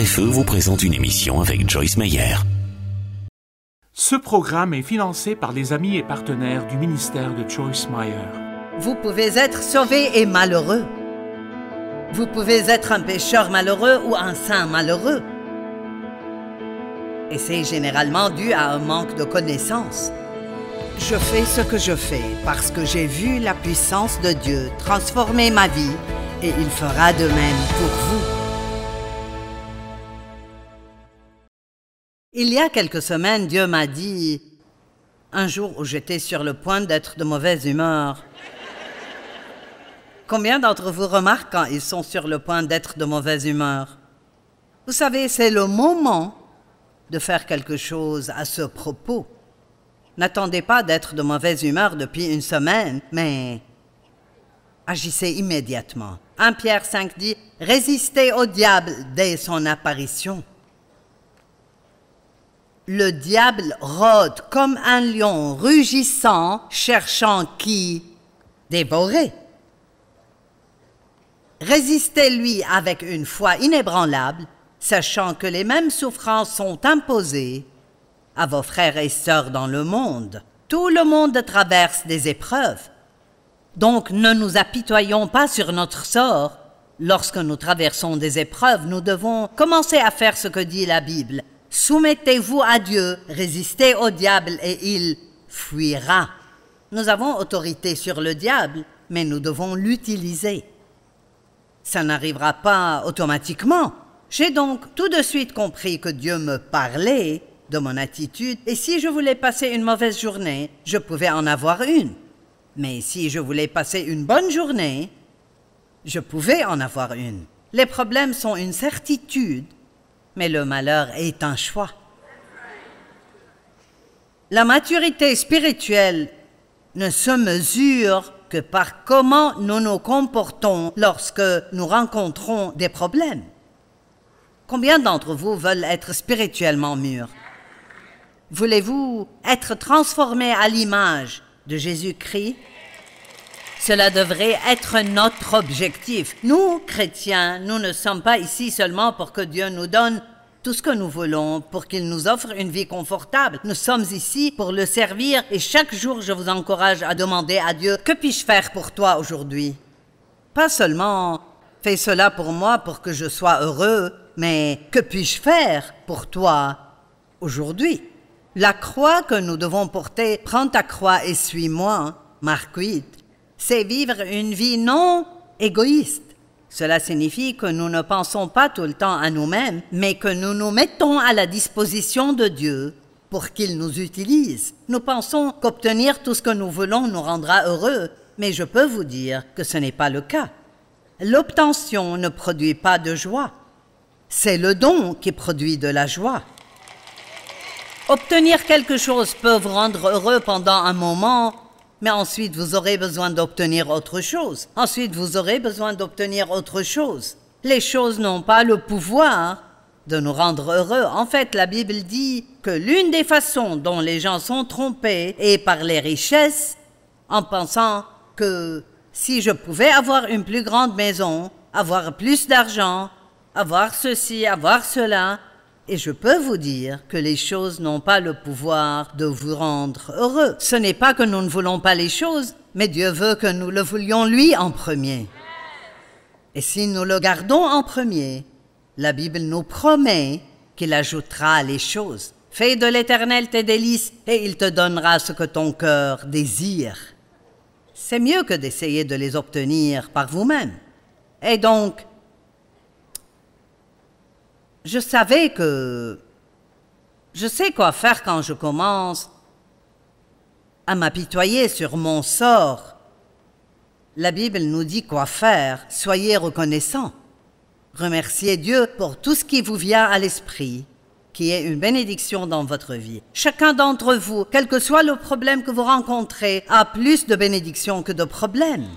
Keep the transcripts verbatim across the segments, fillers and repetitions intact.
F E vous présente une émission avec Joyce Meyer. Ce programme est financé par les amis et partenaires du ministère de Joyce Meyer. Vous pouvez être sauvé et malheureux. Vous pouvez être un pécheur malheureux ou un saint malheureux. Et c'est généralement dû à un manque de connaissances. Je fais ce que je fais parce que j'ai vu la puissance de Dieu transformer ma vie et il fera de même pour vous. Il y a quelques semaines, Dieu m'a dit, un jour où j'étais sur le point d'être de mauvaise humeur. Combien d'entre vous remarquent quand ils sont sur le point d'être de mauvaise humeur? Vous savez, c'est le moment de faire quelque chose à ce propos. N'attendez pas d'être de mauvaise humeur depuis une semaine, mais agissez immédiatement. premier Pierre cinq dit « Résistez au diable dès son apparition ». Le diable rôde comme un lion rugissant, cherchant qui dévorer. Résistez-lui avec une foi inébranlable, sachant que les mêmes souffrances sont imposées à vos frères et sœurs dans le monde. Tout le monde traverse des épreuves. Donc ne nous apitoyons pas sur notre sort. Lorsque nous traversons des épreuves, nous devons commencer à faire ce que dit la Bible. Soumettez-vous à Dieu, résistez au diable et il fuira. Nous avons autorité sur le diable, mais nous devons l'utiliser. Ça n'arrivera pas automatiquement. J'ai donc tout de suite compris que Dieu me parlait de mon attitude, et si je voulais passer une mauvaise journée, je pouvais en avoir une. Mais si je voulais passer une bonne journée, je pouvais en avoir une. Les problèmes sont une certitude, mais le malheur est un choix. La maturité spirituelle ne se mesure que par comment nous nous comportons lorsque nous rencontrons des problèmes. Combien d'entre vous veulent être spirituellement mûrs? Voulez-vous être transformés à l'image de Jésus-Christ? Cela devrait être notre objectif. Nous, chrétiens, nous ne sommes pas ici seulement pour que Dieu nous donne tout ce que nous voulons, pour qu'il nous offre une vie confortable. Nous sommes ici pour le servir et chaque jour, je vous encourage à demander à Dieu, que puis-je faire pour toi aujourd'hui? Pas seulement, fais cela pour moi pour que je sois heureux, mais que puis-je faire pour toi aujourd'hui? La croix que nous devons porter, prends ta croix et suis-moi, Marc huit, c'est vivre une vie non égoïste. Cela signifie que nous ne pensons pas tout le temps à nous-mêmes, mais que nous nous mettons à la disposition de Dieu pour qu'il nous utilise. Nous pensons qu'obtenir tout ce que nous voulons nous rendra heureux, mais je peux vous dire que ce n'est pas le cas. L'obtention ne produit pas de joie. C'est le don qui produit de la joie. Obtenir quelque chose peut vous rendre heureux pendant un moment, mais ensuite vous aurez besoin d'obtenir autre chose. Ensuite vous aurez besoin d'obtenir autre chose. Les choses n'ont pas le pouvoir de nous rendre heureux. En fait, la Bible dit que l'une des façons dont les gens sont trompés est par les richesses, en pensant que si je pouvais avoir une plus grande maison, avoir plus d'argent, avoir ceci, avoir cela, et je peux vous dire que les choses n'ont pas le pouvoir de vous rendre heureux. Ce n'est pas que nous ne voulons pas les choses, mais Dieu veut que nous le voulions lui en premier. Et si nous le gardons en premier, la Bible nous promet qu'il ajoutera les choses. Fais de l'Éternel tes délices et il te donnera ce que ton cœur désire. C'est mieux que d'essayer de les obtenir par vous-même. Et donc, je savais que je sais quoi faire quand je commence à m'apitoyer sur mon sort. La Bible nous dit quoi faire. Soyez reconnaissants. Remerciez Dieu pour tout ce qui vous vient à l'esprit, qui est une bénédiction dans votre vie. Chacun d'entre vous, quel que soit le problème que vous rencontrez, a plus de bénédictions que de problèmes.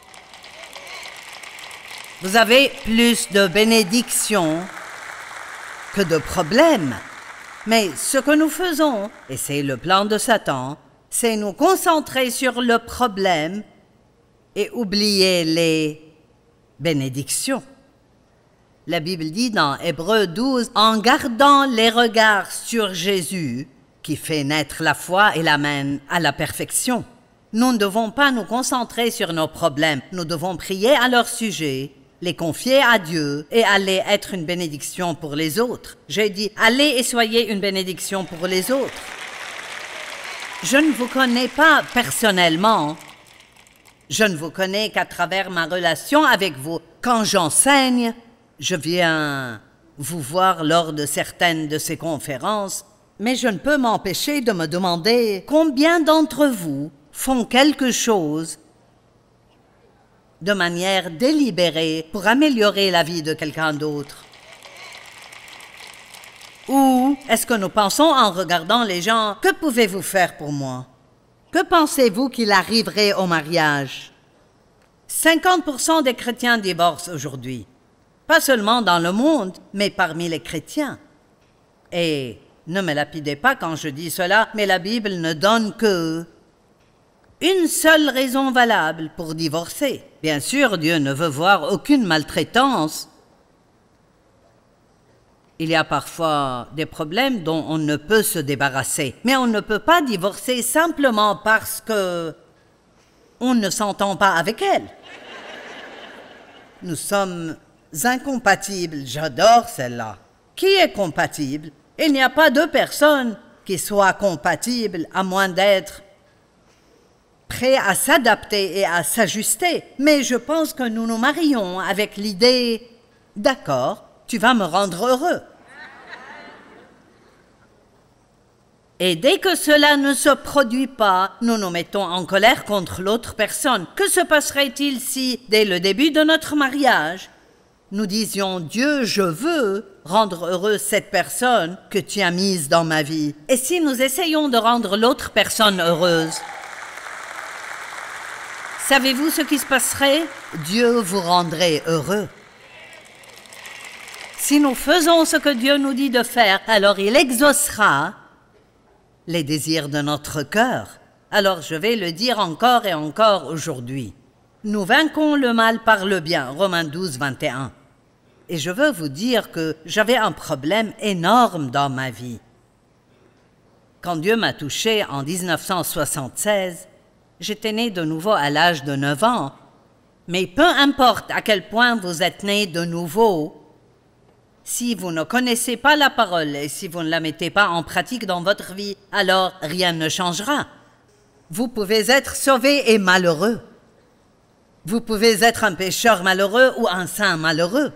Vous avez plus de bénédictions que de problèmes. Mais ce que nous faisons, et c'est le plan de Satan, c'est nous concentrer sur le problème et oublier les bénédictions. La Bible dit dans Hébreux douze, « En gardant les regards sur Jésus, qui fait naître la foi et l'amène à la perfection. » Nous ne devons pas nous concentrer sur nos problèmes, nous devons prier à leur sujet, les confier à Dieu et aller être une bénédiction pour les autres. J'ai dit, allez et soyez une bénédiction pour les autres. Je ne vous connais pas personnellement, je ne vous connais qu'à travers ma relation avec vous. Quand j'enseigne, je viens vous voir lors de certaines de ces conférences, mais je ne peux m'empêcher de me demander combien d'entre vous font quelque chose de manière délibérée pour améliorer la vie de quelqu'un d'autre. Ou est-ce que nous pensons en regardant les gens, que pouvez-vous faire pour moi? Que pensez-vous qu'il arriverait au mariage? cinquante pour cent des chrétiens divorcent aujourd'hui, pas seulement dans le monde, mais parmi les chrétiens. Et ne me lapidez pas quand je dis cela, mais la Bible ne donne que une seule raison valable pour divorcer. Bien sûr, Dieu ne veut voir aucune maltraitance. Il y a parfois des problèmes dont on ne peut se débarrasser, mais on ne peut pas divorcer simplement parce que on ne s'entend pas avec elle. Nous sommes incompatibles. J'adore celle-là. Qui est compatible? Il n'y a pas deux personnes qui soient compatibles à moins d'être prêts à s'adapter et à s'ajuster. Mais je pense que nous nous marions avec l'idée « D'accord, tu vas me rendre heureux. » Et dès que cela ne se produit pas, nous nous mettons en colère contre l'autre personne. Que se passerait-il si, dès le début de notre mariage, nous disions « Dieu, je veux rendre heureuse cette personne que tu as mise dans ma vie. » Et si nous essayons de rendre l'autre personne heureuse, savez-vous ce qui se passerait? Dieu vous rendrait heureux. Si nous faisons ce que Dieu nous dit de faire, alors il exaucera les désirs de notre cœur. Alors je vais le dire encore et encore aujourd'hui. Nous vainquons le mal par le bien, Romains douze, vingt et un. Et je veux vous dire que j'avais un problème énorme dans ma vie. Quand Dieu m'a touché en dix-neuf cent soixante-seize, j'étais né de nouveau à l'âge de neuf ans. Mais peu importe à quel point vous êtes né de nouveau, si vous ne connaissez pas la parole et si vous ne la mettez pas en pratique dans votre vie, alors rien ne changera. Vous pouvez être sauvé et malheureux. Vous pouvez être un pécheur malheureux ou un saint malheureux.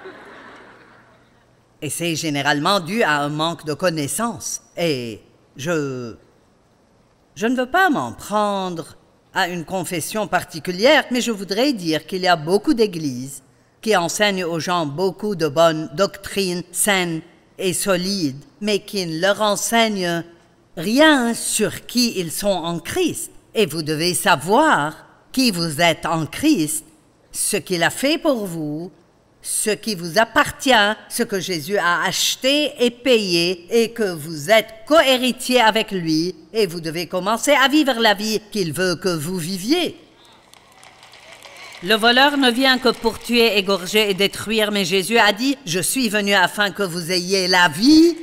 Et c'est généralement dû à un manque de connaissances. Et je... je ne veux pas m'en prendre à une confession particulière, mais je voudrais dire qu'il y a beaucoup d'églises qui enseignent aux gens beaucoup de bonnes doctrines saines et solides, mais qui ne leur enseignent rien sur qui ils sont en Christ. Et vous devez savoir qui vous êtes en Christ, ce qu'il a fait pour vous, ce qui vous appartient, ce que Jésus a acheté et payé, et que vous êtes co-héritier avec lui, et vous devez commencer à vivre la vie qu'il veut que vous viviez. Le voleur ne vient que pour tuer, égorger et détruire, mais Jésus a dit « Je suis venu afin que vous ayez la vie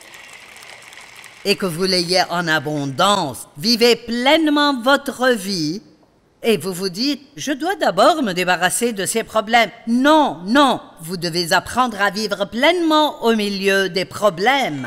et que vous l'ayez en abondance. Vivez pleinement votre vie. » Et vous vous dites « Je dois d'abord me débarrasser de ces problèmes. » Non, non, vous devez apprendre à vivre pleinement au milieu des problèmes.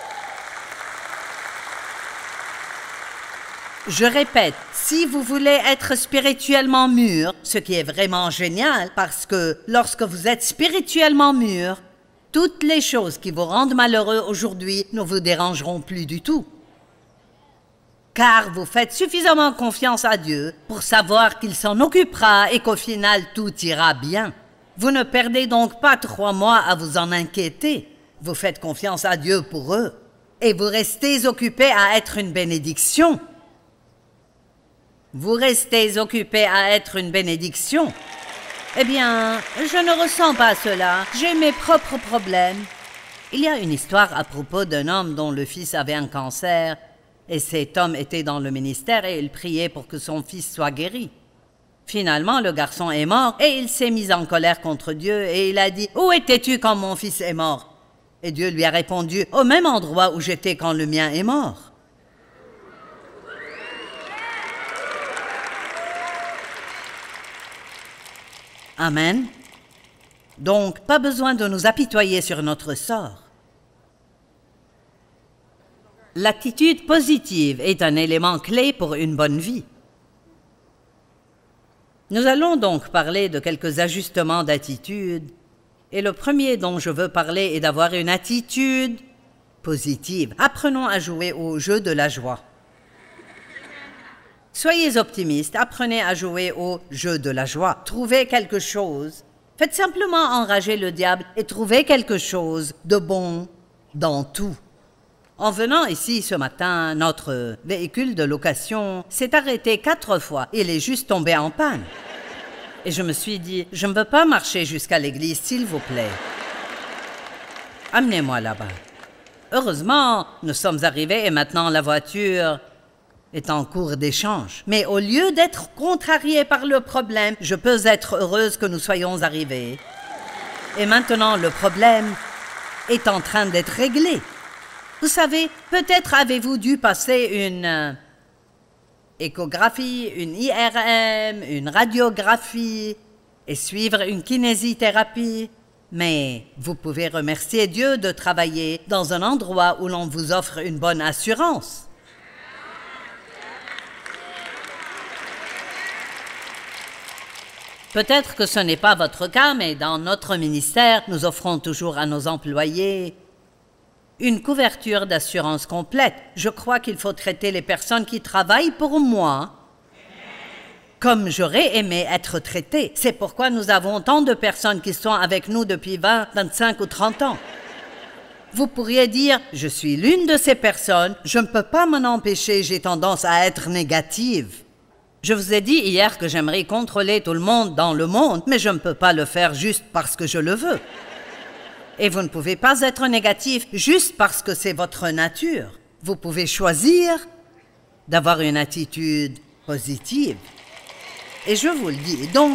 Je répète, si vous voulez être spirituellement mûr, ce qui est vraiment génial, parce que lorsque vous êtes spirituellement mûr, toutes les choses qui vous rendent malheureux aujourd'hui ne vous dérangeront plus du tout. Car vous faites suffisamment confiance à Dieu pour savoir qu'il s'en occupera et qu'au final tout ira bien. Vous ne perdez donc pas trois mois à vous en inquiéter. Vous faites confiance à Dieu pour eux. Et vous restez occupé à être une bénédiction. Vous restez occupé à être une bénédiction. Eh bien, je ne ressens pas cela. J'ai mes propres problèmes. Il y a une histoire à propos d'un homme dont le fils avait un cancer, et cet homme était dans le ministère et il priait pour que son fils soit guéri. Finalement, le garçon est mort et il s'est mis en colère contre Dieu et il a dit « Où étais-tu quand mon fils est mort ?» Et Dieu lui a répondu « Au même endroit où j'étais quand le mien est mort. » Amen. Donc, pas besoin de nous apitoyer sur notre sort. L'attitude positive est un élément clé pour une bonne vie. Nous allons donc parler de quelques ajustements d'attitude, et le premier dont je veux parler est d'avoir une attitude positive. Apprenons à jouer au jeu de la joie. Soyez optimistes, apprenez à jouer au jeu de la joie. Trouvez quelque chose. Faites simplement enrager le diable et trouvez quelque chose de bon dans tout. En venant ici ce matin, notre véhicule de location s'est arrêté quatre fois. Il est juste tombé en panne. Et je me suis dit, je ne veux pas marcher jusqu'à l'église, s'il vous plaît. Amenez-moi là-bas. Heureusement, nous sommes arrivés et maintenant la voiture est en cours d'échange. Mais au lieu d'être contrariée par le problème, je peux être heureuse que nous soyons arrivés. Et maintenant, le problème est en train d'être réglé. Vous savez, peut-être avez-vous dû passer une euh, échographie, une I R M, une radiographie et suivre une kinésithérapie. Mais vous pouvez remercier Dieu de travailler dans un endroit où l'on vous offre une bonne assurance. Peut-être que ce n'est pas votre cas, mais dans notre ministère, nous offrons toujours à nos employés une couverture d'assurance complète. Je crois qu'il faut traiter les personnes qui travaillent pour moi comme j'aurais aimé être traité. C'est pourquoi nous avons tant de personnes qui sont avec nous depuis vingt, vingt-cinq ou trente ans. Vous pourriez dire, je suis l'une de ces personnes, je ne peux pas m'en empêcher, j'ai tendance à être négative. Je vous ai dit hier que j'aimerais contrôler tout le monde dans le monde, mais je ne peux pas le faire juste parce que je le veux. Et vous ne pouvez pas être négatif juste parce que c'est votre nature. Vous pouvez choisir d'avoir une attitude positive. Et je vous le dis, donc,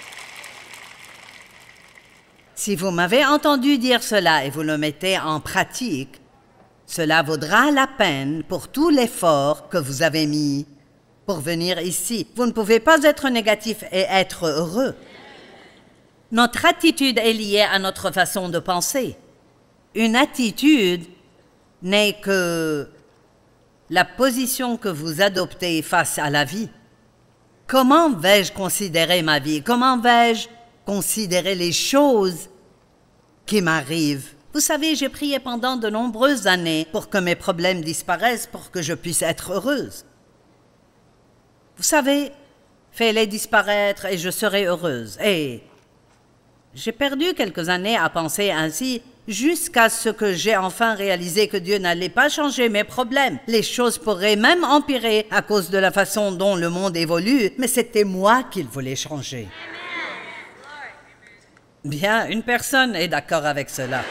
si vous m'avez entendu dire cela et vous le mettez en pratique, cela vaudra la peine pour tout l'effort que vous avez mis pour venir ici. Vous ne pouvez pas être négatif et être heureux. Notre attitude est liée à notre façon de penser. Une attitude n'est que la position que vous adoptez face à la vie. Comment vais-je considérer ma vie? Comment vais-je considérer les choses qui m'arrivent? Vous savez, j'ai prié pendant de nombreuses années pour que mes problèmes disparaissent, pour que je puisse être heureuse. Vous savez, fais-les disparaître et je serai heureuse. Et j'ai perdu quelques années à penser ainsi jusqu'à ce que j'ai enfin réalisé que Dieu n'allait pas changer mes problèmes. Les choses pourraient même empirer à cause de la façon dont le monde évolue, mais c'était moi qu'il voulait changer. Bien, une personne est d'accord avec cela.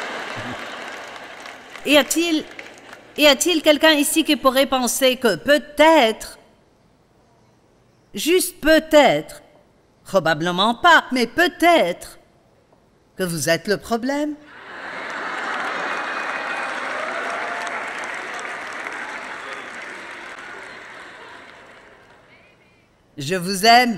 Y a-t-il, y a-t-il quelqu'un ici qui pourrait penser que peut-être, juste peut-être, probablement pas, mais peut-être que vous êtes le problème? Je vous aime.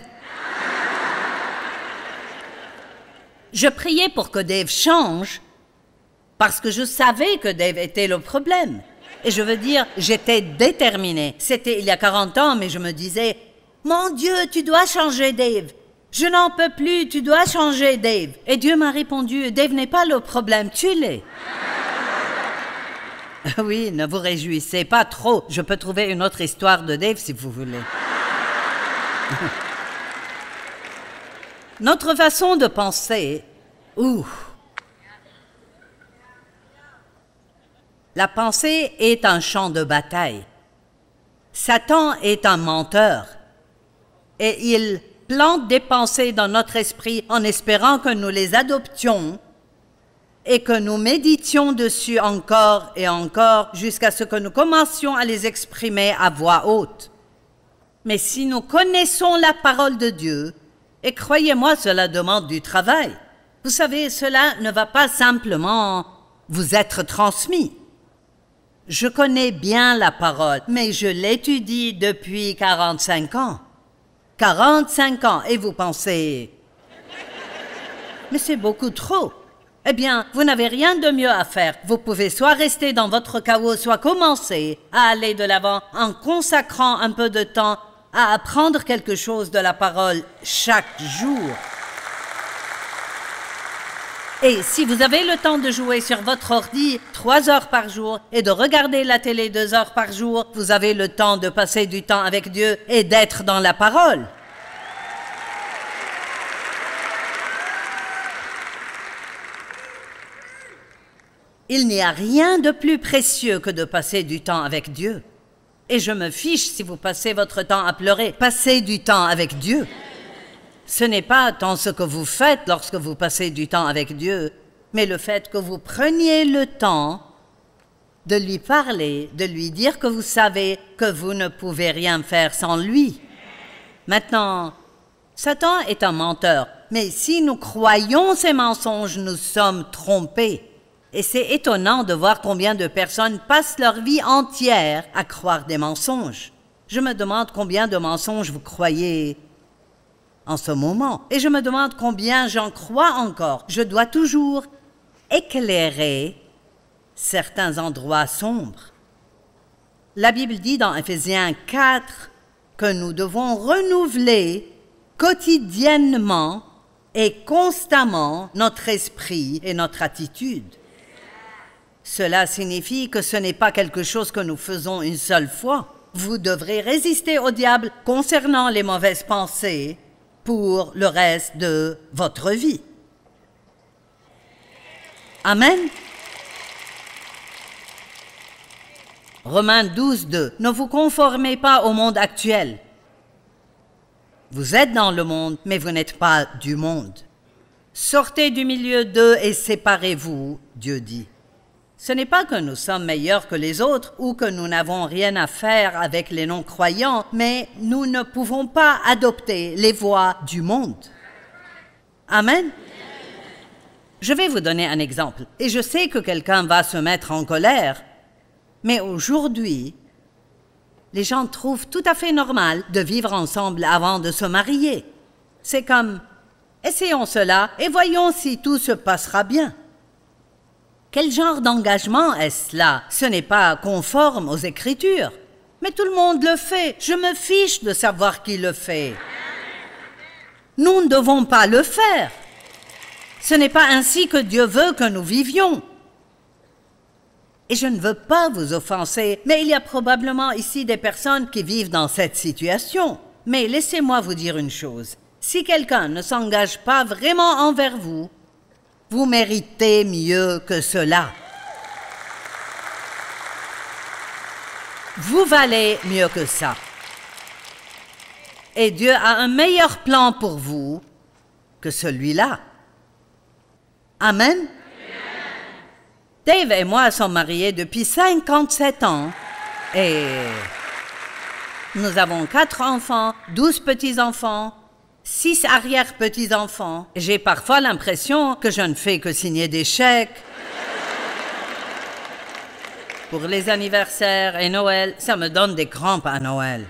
Je priais pour que Dave change parce que je savais que Dave était le problème. Et je veux dire, j'étais déterminée. C'était il y a quarante ans, mais je me disais, mon Dieu, tu dois changer Dave. Je n'en peux plus, tu dois changer Dave. Et Dieu m'a répondu, Dave n'est pas le problème, tu l'es. Oui, ne vous réjouissez pas trop. Je peux trouver une autre histoire de Dave si vous voulez. Notre façon de penser, ouh, la pensée est un champ de bataille. Satan est un menteur et il plante des pensées dans notre esprit en espérant que nous les adoptions et que nous méditions dessus encore et encore jusqu'à ce que nous commencions à les exprimer à voix haute. Mais si nous connaissons la parole de Dieu, et croyez-moi, cela demande du travail. Vous savez, cela ne va pas simplement vous être transmis. Je connais bien la parole, mais je l'étudie depuis quarante-cinq ans. quarante-cinq ans, et vous pensez... Mais c'est beaucoup trop. Eh bien, vous n'avez rien de mieux à faire. Vous pouvez soit rester dans votre chaos, soit commencer à aller de l'avant en consacrant un peu de temps à apprendre quelque chose de la parole chaque jour. Et si vous avez le temps de jouer sur votre ordi trois heures par jour et de regarder la télé deux heures par jour, vous avez le temps de passer du temps avec Dieu et d'être dans la parole. Il n'y a rien de plus précieux que de passer du temps avec Dieu. Et je me fiche si vous passez votre temps à pleurer. Passez du temps avec Dieu. Ce n'est pas tant ce que vous faites lorsque vous passez du temps avec Dieu, mais le fait que vous preniez le temps de lui parler, de lui dire que vous savez que vous ne pouvez rien faire sans lui. Maintenant, Satan est un menteur, mais si nous croyons ces mensonges, nous sommes trompés. Et c'est étonnant de voir combien de personnes passent leur vie entière à croire des mensonges. Je me demande combien de mensonges vous croyez en ce moment. Et je me demande combien j'en crois encore. Je dois toujours éclairer certains endroits sombres. La Bible dit dans Éphésiens quatre que nous devons renouveler quotidiennement et constamment notre esprit et notre attitude. Cela signifie que ce n'est pas quelque chose que nous faisons une seule fois. Vous devrez résister au diable concernant les mauvaises pensées pour le reste de votre vie. Amen. Romains douze, deux. Ne vous conformez pas au monde actuel. Vous êtes dans le monde, mais vous n'êtes pas du monde. Sortez du milieu d'eux et séparez-vous, Dieu dit. Ce n'est pas que nous sommes meilleurs que les autres ou que nous n'avons rien à faire avec les non-croyants, mais nous ne pouvons pas adopter les voies du monde. Amen. Je vais vous donner un exemple, et je sais que quelqu'un va se mettre en colère, mais aujourd'hui, les gens trouvent tout à fait normal de vivre ensemble avant de se marier. C'est comme, essayons cela et voyons si tout se passera bien. Quel genre d'engagement est-ce là? Ce n'est pas conforme aux Écritures. Mais tout le monde le fait. Je me fiche de savoir qui le fait. Nous ne devons pas le faire. Ce n'est pas ainsi que Dieu veut que nous vivions. Et je ne veux pas vous offenser, mais il y a probablement ici des personnes qui vivent dans cette situation. Mais laissez-moi vous dire une chose. Si quelqu'un ne s'engage pas vraiment envers vous, vous méritez mieux que cela. Vous valez mieux que ça. Et Dieu a un meilleur plan pour vous que celui-là. Amen. Amen. Dave et moi sommes mariés depuis cinquante-sept ans et nous avons quatre enfants, douze petits-enfants, six arrière-petits-enfants. J'ai parfois l'impression que je ne fais que signer des chèques. Pour les anniversaires et Noël, ça me donne des crampes à Noël.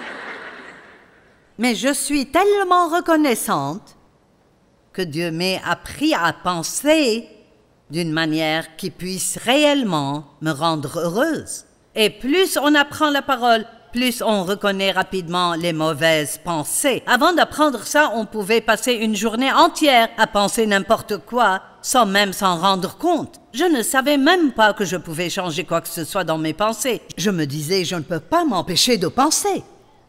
Mais je suis tellement reconnaissante que Dieu m'ait appris à penser d'une manière qui puisse réellement me rendre heureuse. Et plus on apprend la parole, plus on reconnaît rapidement les mauvaises pensées. Avant d'apprendre ça, on pouvait passer une journée entière à penser n'importe quoi, sans même s'en rendre compte. Je ne savais même pas que je pouvais changer quoi que ce soit dans mes pensées. Je me disais, je ne peux pas m'empêcher de penser.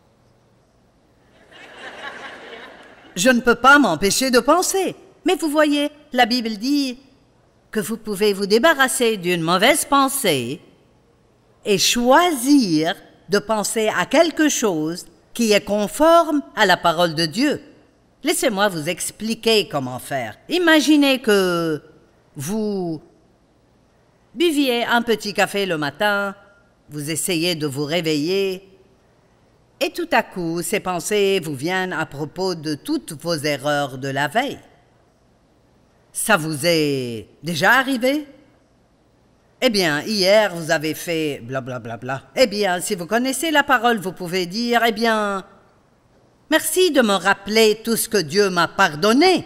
Je ne peux pas m'empêcher de penser. Mais vous voyez, la Bible dit que vous pouvez vous débarrasser d'une mauvaise pensée et choisir de penser à quelque chose qui est conforme à la parole de Dieu. Laissez-moi vous expliquer comment faire. Imaginez que vous buviez un petit café le matin, vous essayez de vous réveiller, Et tout à coup, ces pensées vous viennent à propos de toutes vos erreurs de la veille. Ça vous est déjà arrivé? Eh bien, hier, vous avez fait blablabla. Bla bla bla. Eh bien, si vous connaissez la parole, vous pouvez dire, eh bien, merci de me rappeler tout ce que Dieu m'a pardonné.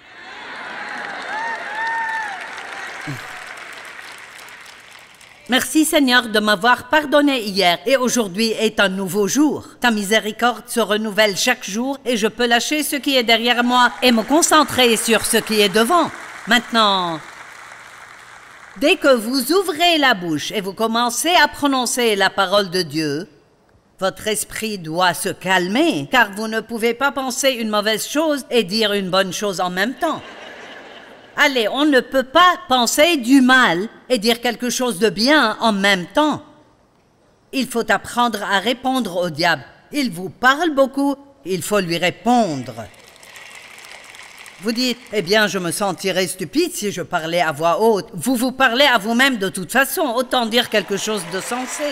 Merci Seigneur de m'avoir pardonné hier et aujourd'hui est un nouveau jour. Ta miséricorde se renouvelle chaque jour et je peux lâcher ce qui est derrière moi et me concentrer sur ce qui est devant. Maintenant, dès que vous ouvrez la bouche et vous commencez à prononcer la parole de Dieu, votre esprit doit se calmer car vous ne pouvez pas penser une mauvaise chose et dire une bonne chose en même temps. Allez, on ne peut pas penser du mal et dire quelque chose de bien en même temps. Il faut apprendre à répondre au diable. Il vous parle beaucoup, il faut lui répondre. Vous dites, eh bien, je me sentirais stupide si je parlais à voix haute. Vous vous parlez à vous-même de toute façon, autant dire quelque chose de sensé.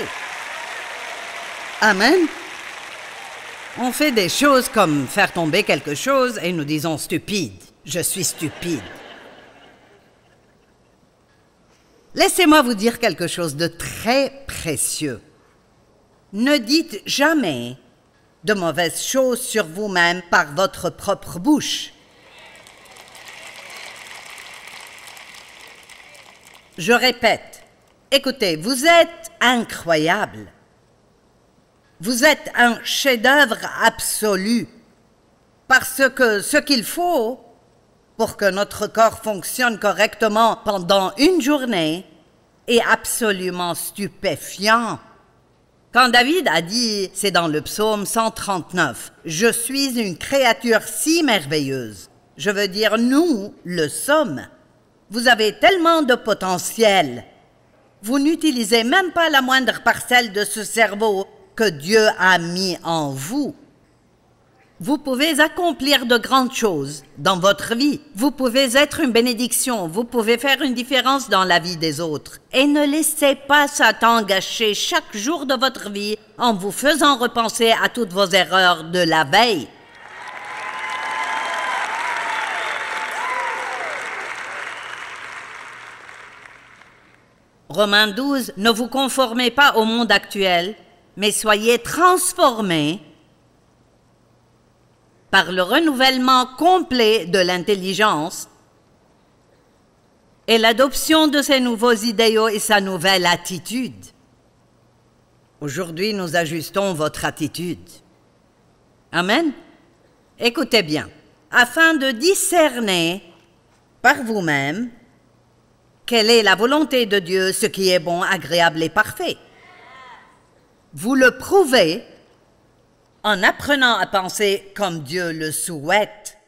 Amen. On fait des choses comme faire tomber quelque chose et nous disons stupide. Je suis stupide. Laissez-moi vous dire quelque chose de très précieux. Ne dites jamais de mauvaises choses sur vous-même par votre propre bouche. Je répète, écoutez, vous êtes incroyable. Vous êtes un chef-d'œuvre absolu. Parce que ce qu'il faut pour que notre corps fonctionne correctement pendant une journée est absolument stupéfiant. Quand David a dit, c'est dans le psaume cent trente-neuf, « Je suis une créature si merveilleuse », je veux dire, nous le sommes. Vous avez tellement de potentiel. Vous n'utilisez même pas la moindre parcelle de ce cerveau que Dieu a mis en vous. Vous pouvez accomplir de grandes choses dans votre vie. Vous pouvez être une bénédiction. Vous pouvez faire une différence dans la vie des autres. Et ne laissez pas Satan gâcher chaque jour de votre vie en vous faisant repenser à toutes vos erreurs de la veille. Romains douze, ne vous conformez pas au monde actuel, mais soyez transformés par le renouvellement complet de l'intelligence et l'adoption de ces nouveaux idéaux et sa nouvelle attitude. Aujourd'hui, nous ajustons votre attitude. Amen. Écoutez bien, afin de discerner par vous-même quelle est la volonté de Dieu, ce qui est bon, agréable et parfait. Vous le prouvez en apprenant à penser comme Dieu le souhaite.